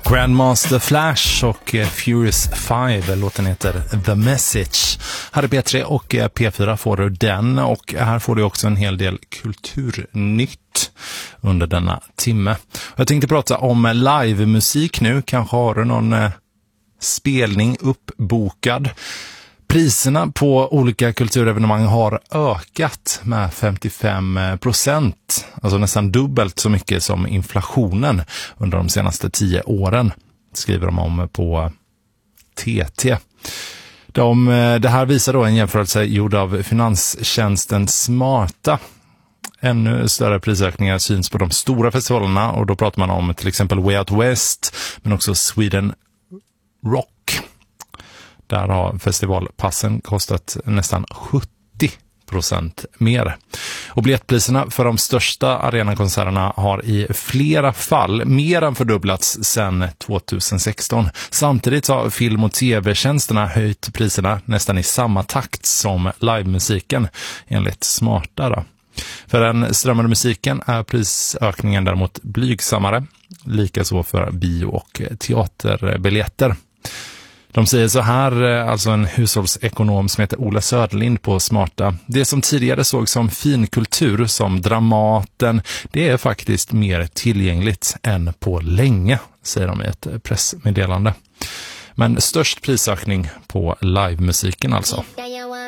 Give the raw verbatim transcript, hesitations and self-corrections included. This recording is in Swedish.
Grandmaster Flash och Furious fem, låten heter The Message. Här är P tre och P fyra får du den, och här får du också en hel del kulturnytt under denna timme. Jag tänkte prata om livemusik nu. Kanske har du någon eh, spelning uppbokad. Priserna på olika kulturevenemang har ökat med femtiofem procent, alltså nästan dubbelt så mycket som inflationen under de senaste tio åren, skriver de om på T T. De, det här visar då en jämförelse gjord av finanstjänsten Smarta. Ännu större prisökningar syns på de stora festivalerna, och då pratar man om till exempel Way Out West, men också Sweden Rock. Där har festivalpassen kostat nästan sjuttio procent mer. Och biljettpriserna för de största arenakonserterna har i flera fall mer än fördubblats sedan tjugohundrasexton. Samtidigt har film- och tv-tjänsterna höjt priserna nästan i samma takt som livemusiken, enligt Smarta då. För den strömmande musiken är prisökningen däremot blygsammare, likaså för bio- och teaterbiljetter. De säger så här, alltså en hushållsekonom som heter Ola Söderlind på Smarta: det som tidigare såg som finkultur, som Dramaten, det är faktiskt mer tillgängligt än på länge, säger de i ett pressmeddelande. Men störst prisökning på livemusiken alltså.